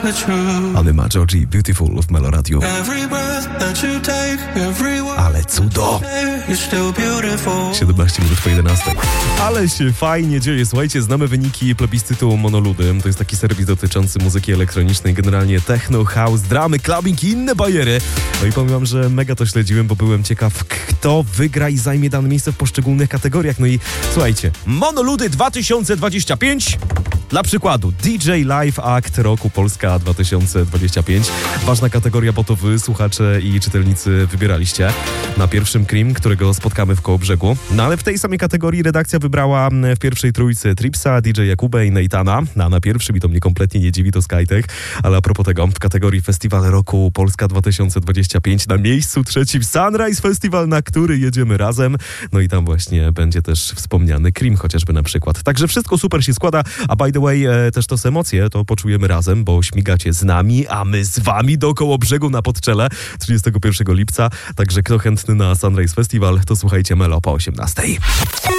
Anny Ma Georgi, Beautiful w Melo Radio. Ale cudo! 17 minut po 11. Ale się fajnie dzieje. Słuchajcie, znamy wyniki plebiscytu Monoludy. To jest taki serwis dotyczący muzyki elektronicznej, generalnie techno, house, dramy, clubbing i inne bajery. No i powiem wam, że mega to śledziłem, bo byłem ciekaw, kto wygra i zajmie dane miejsce w poszczególnych kategoriach. No i słuchajcie, Monoludy 2025. Dla przykładu DJ Live Act Roku Polska 2025. Ważna kategoria, bo to wy, słuchacze i czytelnicy, wybieraliście. Na pierwszym Cream, którego spotkamy w Kołobrzegu. No ale w tej samej kategorii redakcja wybrała w pierwszej trójce Tripsa, DJ Jakubę i Neitana. A na pierwszym, i to mnie kompletnie nie dziwi, to Skytech. Ale a propos tego, w kategorii Festiwal Roku Polska 2025 na miejscu trzecim Sunrise Festival, na który jedziemy razem. No i tam właśnie będzie też wspomniany Cream chociażby na przykład. Także wszystko super się składa, a by the way, też to emocje to poczujemy razem, bo śmigacie z nami, a my z wami do Kołobrzegu na Podczele 31 lipca. Także kto chętny na Sunrise Festival, to słuchajcie Melo po 18.